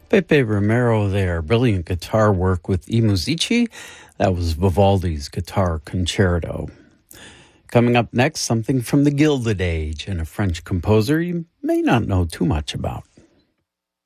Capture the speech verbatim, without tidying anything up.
Pepe Romero there, brilliant guitar work with I Musici. That was Vivaldi's Guitar Concerto. Coming up next, something from the Gilded Age and a French composer you may not know too much about.